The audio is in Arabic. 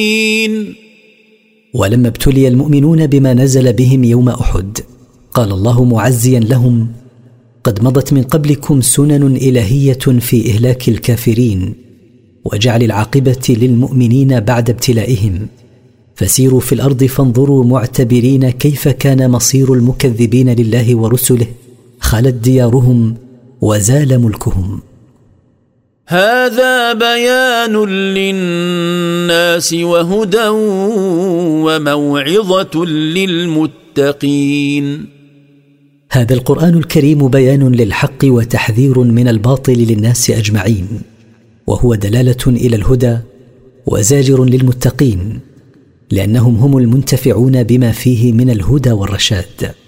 ولما ابتلي المؤمنون بما نزل بهم يوم أحد قال الله معزيا لهم: قد مضت من قبلكم سنن إلهية في إهلاك الكافرين وجعل العاقبة للمؤمنين بعد ابتلائهم، فسيروا في الأرض فانظروا معتبرين كيف كان مصير المكذبين لله ورسله، خلت ديارهم وزال ملكهم. هذا بيان للناس وهدى وموعظة للمتقين. هذا القرآن الكريم بيان للحق وتحذير من الباطل للناس أجمعين، وهو دلالة إلى الهدى وزاجر للمتقين، لأنهم هم المنتفعون بما فيه من الهدى والرشاد.